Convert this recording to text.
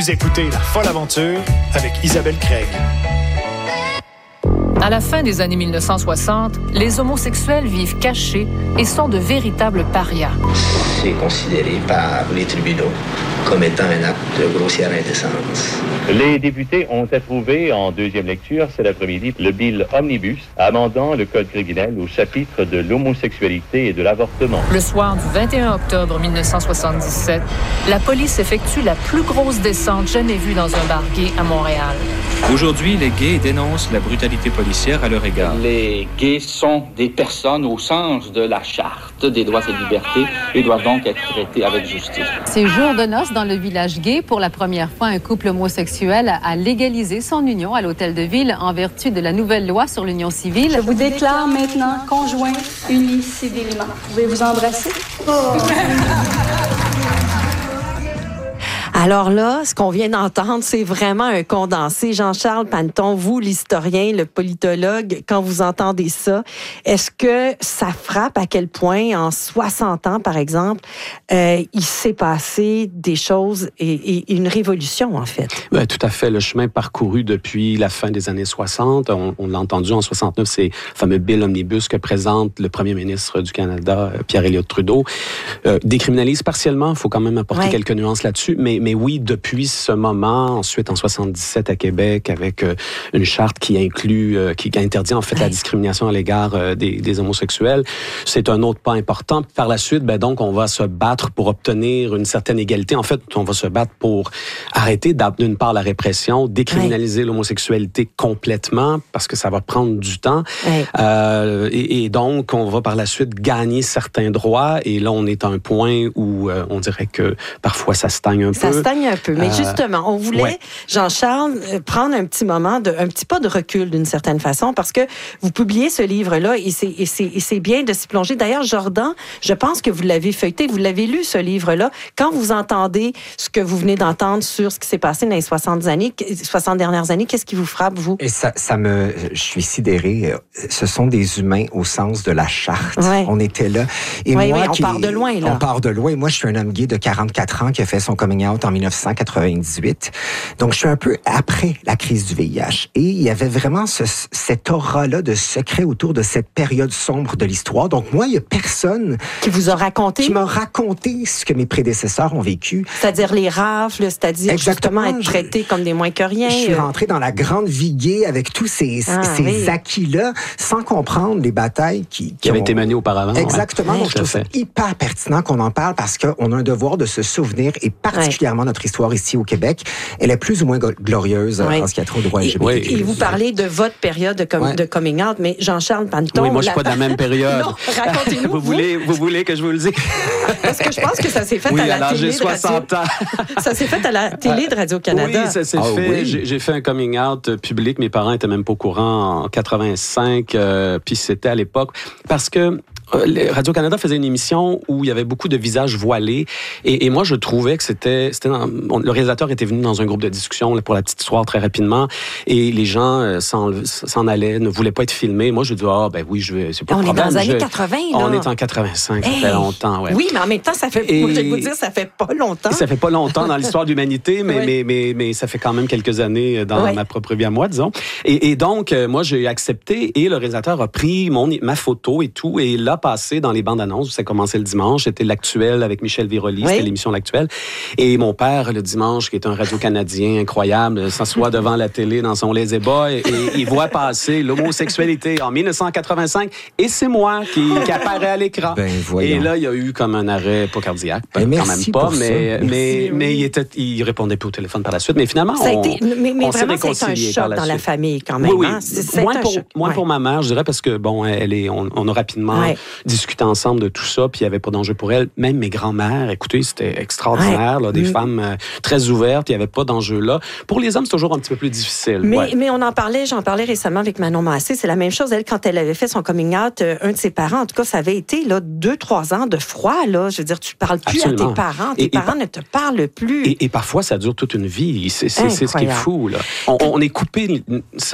Vous écoutez La Folle Aventure avec Isabelle Craig. À la fin des années 1960, les homosexuels vivent cachés et sont de véritables parias. C'est considéré par les tribunaux comme étant un acte de grossière indécence. Les députés ont approuvé en deuxième lecture cet après-midi le bill Omnibus amendant le code criminel au chapitre de l'homosexualité et de l'avortement. Le soir du 21 octobre 1977, la police effectue la plus grosse descente jamais vue dans un bar gay à Montréal. Aujourd'hui, les gays dénoncent la brutalité policière à leur égard. Les gays sont des personnes au sens de la Charte des droits et libertés et doivent donc être traités avec justice. C'est jour de noces dans le village gay. Pour la première fois, un couple homosexuel a légalisé son union à l'hôtel de ville en vertu de la nouvelle loi sur l'union civile. Je vous déclare maintenant conjoints unis civilement. Vous pouvez vous embrasser? Alors là, ce qu'on vient d'entendre, c'est vraiment un condensé. Jean-Charles Panneton, vous, l'historien, le politologue, quand vous entendez ça, est-ce que ça frappe à quel point, en 60 ans, par exemple, il s'est passé des choses et une révolution, en fait? Oui, tout à fait. Le chemin parcouru depuis la fin des années 60, on l'a entendu en 69, c'est le fameux Bill Omnibus que présente le premier ministre du Canada, Pierre-Éliott Trudeau. Décriminalise partiellement, il faut quand même apporter quelques nuances là-dessus, mais oui, depuis ce moment, ensuite en 77 à Québec, avec une charte qui inclut, qui interdit en fait la discrimination à l'égard des homosexuels, c'est un autre pas important. Par la suite, donc on va se battre pour obtenir une certaine égalité. En fait, on va se battre pour arrêter d'une part la répression, décriminaliser l'homosexualité complètement, parce que ça va prendre du temps. Et donc, on va par la suite gagner certains droits. Et là, on est à un point où on dirait que parfois ça stagne un peu. Ça stagne un peu. Mais justement, on voulait, Jean-Charles, prendre un petit moment, un petit pas de recul d'une certaine façon, parce que vous publiez ce livre-là et c'est bien de s'y plonger. D'ailleurs, Jordan, je pense que vous l'avez feuilleté, vous l'avez lu, ce livre-là. Quand vous entendez ce que vous venez d'entendre sur ce qui s'est passé dans les 60 dernières années, qu'est-ce qui vous frappe, vous? Et je suis sidéré. Ce sont des humains au sens de la charte. On était là. Et moi, on part de loin, là. On part de loin. Moi, je suis un homme gay de 44 ans qui a fait son coming out en 1998. Donc, je suis un peu après la crise du VIH. Et il y avait vraiment cette aura-là de secret autour de cette période sombre de l'histoire. Donc, moi, il y a personne qui vous a raconté, qui m'a raconté ce que mes prédécesseurs ont vécu. C'est-à-dire les rafles, c'est-à-dire justement être traité comme des moins que rien. Je suis rentré dans la grande vie gay avec tous ces acquis-là, sans comprendre les batailles qui avaient été menées auparavant. Exactement. Donc, je trouve ça hyper pertinent qu'on en parle parce qu'on a un devoir de se souvenir, et particulièrement notre histoire ici au Québec, elle est plus ou moins glorieuse en ce qui a trait aux droits LGBT. Et vous parlez de votre période de coming out, mais Jean-Charles Panneton... Oui, moi, je suis pas de la même période. Non, racontez-nous. Vous voulez que je vous le dise? Parce que je pense que ça s'est fait à la télé. J'ai 60 ans. Ça s'est fait à la télé de Radio-Canada. Oui, ça s'est fait. Oui. J'ai fait un coming out public. Mes parents étaient même pas au courant en 85. Puis c'était à l'époque. Parce que Radio-Canada faisait une émission où il y avait beaucoup de visages voilés. Et moi, je trouvais que le réalisateur était venu dans un groupe de discussion pour la petite histoire très rapidement. Et les gens s'en allaient, ne voulaient pas être filmés. Moi, je dis, c'est pas de problème. On est dans les années 80, là. On est en 85, ça fait longtemps, Oui, mais en même temps, ça fait, je vais vous dire, ça fait pas longtemps. Ça fait pas longtemps dans l'histoire de l'humanité, mais ça fait quand même quelques années dans ma propre vie à moi, disons. Et donc, moi, j'ai accepté et le réalisateur a pris ma photo et tout, et l'a passé dans les bandes annonces. Ça commençait le dimanche. C'était l'Actuel avec Michel Viroli. C'était l'émission L'Actuel. Et mon père, le dimanche, qui est un radio-canadien incroyable, s'assoit devant la télé dans son lazy boy et il voit passer l'homosexualité en 1985 et c'est moi qui apparaît à l'écran. Et là, il y a eu comme un arrêt, pas cardiaque, quand même pas, mais il répondait plus au téléphone par la suite. Mais finalement, on s'est réconcilié par la suite. Un choc dans la famille, quand même. Oui. Hein? Moins pour ma mère, je dirais, parce que, on a rapidement discuté ensemble de tout ça, puis il n'y avait pas d'enjeu pour elle. Même mes grands-mères, écoutez, c'était extraordinaire, des femmes très ouvertes, il n'y avait pas d'enjeu là. Pour les hommes, c'est toujours un petit peu plus difficile. Mais j'en parlais récemment avec Manon Massé, c'est la même chose. Elle, quand elle avait fait son coming out, un de ses parents, en tout cas, ça avait été 2-3 ans de froid, là. Je veux dire, tu parles plus à tes parents. Tes parents ne te parlent plus. Et parfois, ça dure toute une vie. C'est ce qui est fou, là. On est coupé